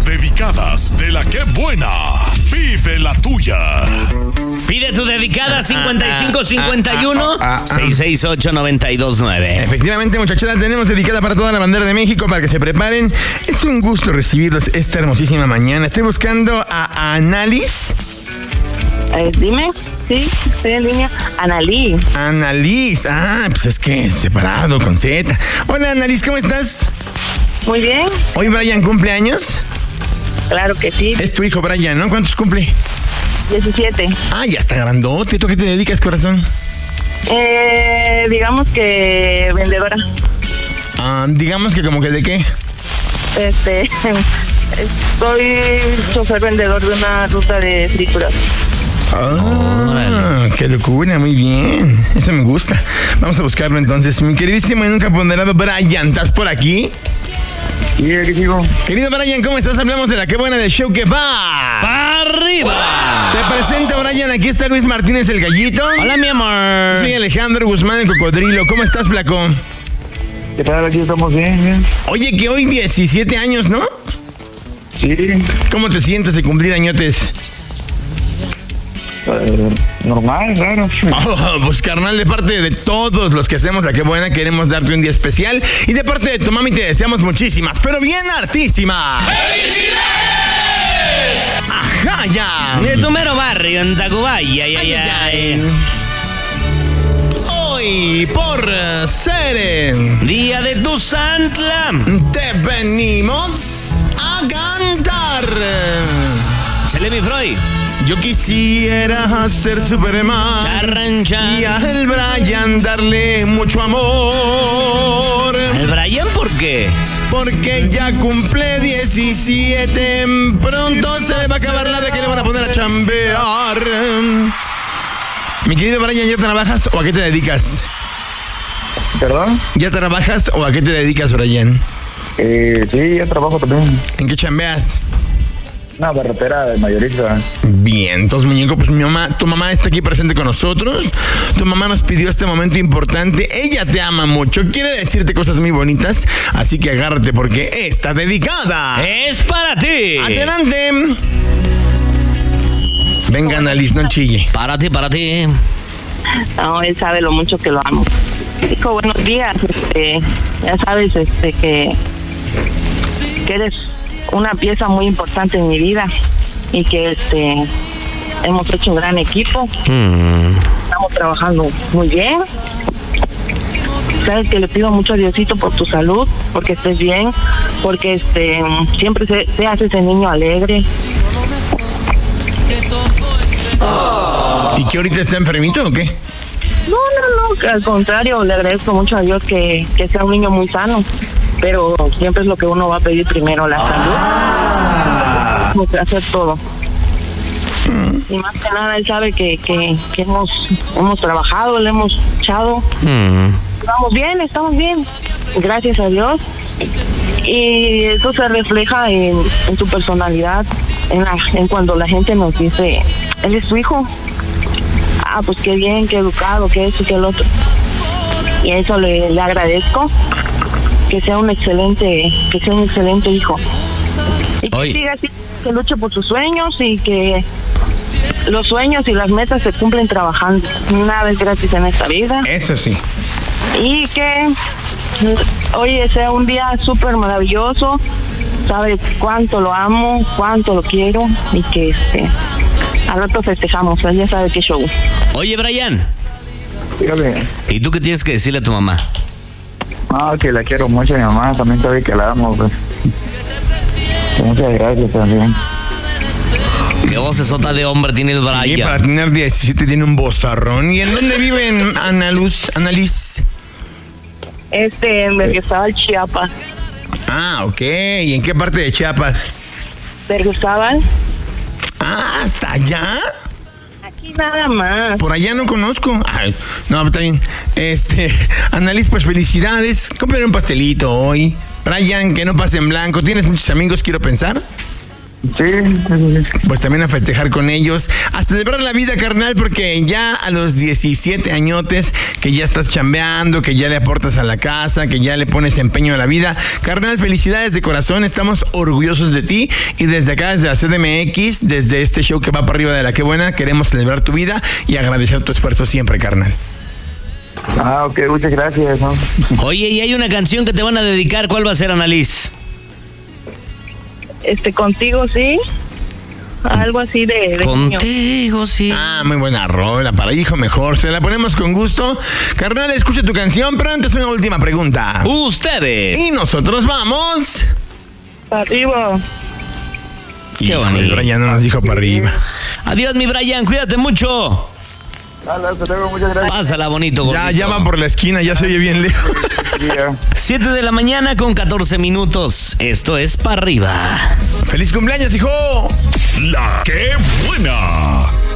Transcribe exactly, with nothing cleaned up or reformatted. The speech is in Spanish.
dedicadas de la que buena. Pide la tuya. Pide tu dedicada cincuenta y cinco cincuenta y uno seiscientos sesenta y ocho noventa y dos nueve. Efectivamente, muchachada, tenemos dedicada para toda la bandera de México para que se preparen. Es un gusto recibirlos esta hermosísima mañana. Estoy buscando a Annalise. Eh, dime, sí, estoy en línea. Annalise. Annalise, ah, pues es que separado con Z. Hola, Annalise, ¿cómo estás? Muy bien. ¿Hoy Brian cumple años? Claro que sí. Es tu hijo Brian, ¿no? ¿Cuántos cumple? diecisiete. Ah, ya está grandote. ¿Tú a qué te dedicas, corazón? Eh, digamos que vendedora. Ah, digamos que como que de qué. Este, soy chofer vendedor de una ruta de frituras. Ah, qué locura, muy bien. Eso me gusta. Vamos a buscarlo entonces. Mi queridísimo y nunca ponderado Brian, ¿estás por aquí? Sí, aquí sigo. Querido Brian, ¿cómo estás? Hablamos de la que buena del show que va ¡para arriba! Te presento, Brian. Aquí está Luis Martínez, el gallito. Hola, mi amor. Soy Alejandro Guzmán, el cocodrilo. ¿Cómo estás, flaco? ¿Qué tal? Aquí estamos bien, bien. Oye, que hoy diecisiete años, ¿no? Sí. ¿Cómo te sientes de cumplir añotes? Uh, normal, raro. Oh, pues carnal, de parte de todos los que hacemos la que buena, queremos darte un día especial. Y de parte de tu mami te deseamos muchísimas, pero bien hartísimas. ¡Felicidades! ¡Ajá, ya! De tu mero barrio, en Tacubaya, ay, ay, ay, ay. Hoy, por ser Día de tu Santla, te venimos a cantar. Chale, mi Freud. Yo quisiera ser Superman Charrancha. y al Brian darle mucho amor. ¿El Brian por qué? Porque ya cumple diecisiete, pronto se le va a acabar la de que le van a poner a chambear. Mi querido Brian, ¿ya trabajas o a qué te dedicas? ¿Perdón? ¿Ya trabajas o a qué te dedicas, Brian? Eh, sí, yo trabajo también. ¿En qué chambeas? Una barrotera de mayorista. Bien, entonces, muñeco, pues mi mamá, tu mamá está aquí presente con nosotros. Tu mamá nos pidió este momento importante. Ella te ama mucho, quiere decirte cosas muy bonitas. Así que agárrate porque está dedicada. Es para ti. Adelante. Venga, Annalise, no chille. Para ti, para ti. No, él sabe lo mucho que lo amo. Hijo, buenos días. Este, ya sabes, este, que, que eres una pieza muy importante en mi vida y que este hemos hecho un gran equipo. Mm. Estamos trabajando muy bien. Sabes que le pido mucho a Diosito por tu salud, porque estés bien, porque este siempre se, seas ese niño alegre. ¿Y que ahorita está enfermito o qué? No, no, no, al contrario, le agradezco mucho a Dios que, que sea un niño muy sano, pero siempre es lo que uno va a pedir primero, la salud. Tenemos que hacer todo. Y más que nada, él sabe que, que, que hemos, hemos trabajado, le hemos echado. Mm. Estamos bien, estamos bien, gracias a Dios. Y eso se refleja en, en su personalidad, en, la, en cuando la gente nos dice, él es su hijo. Ah, pues qué bien, qué educado, qué eso, qué el otro. Y a eso le, le agradezco, que sea un excelente, que sea un excelente hijo. Y que Oye. siga así, que luche por sus sueños y que los sueños y las metas se cumplen trabajando. Nada es gratis en esta vida. Eso sí. Y que hoy sea un día súper maravilloso. Sabe cuánto lo amo, cuánto lo quiero y que este al rato festejamos. Ya sabe qué show. Oye, Brian, Dígame. ¿y tú qué tienes que decirle a tu mamá? Ah, que la quiero mucho, mi mamá también sabe que la amo, pues. Muchas gracias también. ¿Qué vocesota de hombre tiene el Y para Brian? tener diecisiete tiene un bozarrón. ¿Y en dónde viven, Annaluz, Annalise? Este, en Berriozábal, Chiapas. Ah, ok. ¿Y en qué parte de Chiapas? Berriozábal. Ah, ¿hasta allá? Aquí nada más. Por allá no conozco. Ay, no, está bien. Este, Annalise, pues felicidades. Cómprame un pastelito hoy. Brian, que no pase en blanco. ¿Tienes muchos amigos, quiero pensar? Sí, sí, sí. Pues también a festejar con ellos, a celebrar la vida, carnal, porque ya a los diecisiete añotes que ya estás chambeando, que ya le aportas a la casa, que ya le pones empeño a la vida. Carnal, felicidades de corazón, estamos orgullosos de ti y desde acá, desde la C D M X, desde este show que va para arriba de La Qué Buena, queremos celebrar tu vida y agradecer tu esfuerzo siempre, carnal. Ah, ok, muchas gracias, ¿no? Oye, y hay una canción que te van a dedicar, ¿cuál va a ser, Annalise? Este, contigo, sí. Algo así de, de niño. Contigo, sí. Ah, muy buena rola, para hijo mejor, se la ponemos con gusto. Carnal, escucha tu canción, pero antes una última pregunta. Ustedes. Y nosotros vamos... Para arriba. Qué bonito. El Brian no nos dijo para arriba. Adiós, mi Brian, cuídate mucho. Dale, hasta luego, muchas gracias. Pásala bonito, gordito. Ya, ya van por la esquina, ya se oye bien lejos. Yeah. siete de la mañana con catorce minutos. Esto es para arriba. ¡Feliz cumpleaños, hijo! La Qué Buena.